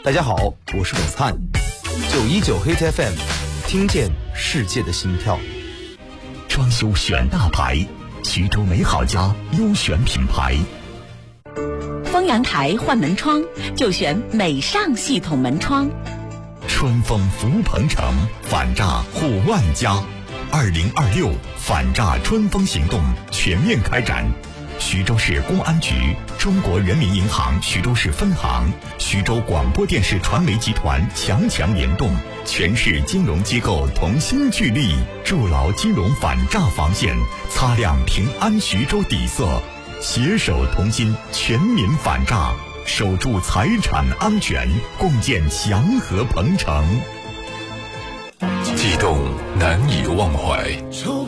大家好，我是董灿，919 Hit FM， 听见世界的心跳。 装修选大牌，徐州美好家优选品牌。 封阳台换门窗就选美尚系统门窗。 春风福鹏城，反诈护万家。2026反诈春风行动全面开展。徐州市公安局、中国人民银行徐州市分行、徐州广播电视传媒集团强联动，全市金融机构同心聚力，筑牢金融反诈防线，擦亮平安徐州底色，携手同心，全民反诈，守住财产安全，共建祥和鹏城。 悸动难以忘怀，